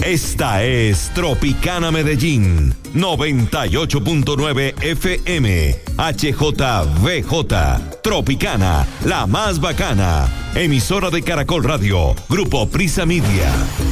Esta es Tropicana Medellín, 98.9 FM, HJVJ, Tropicana, la más bacana, emisora de Caracol Radio, Grupo Prisa Media.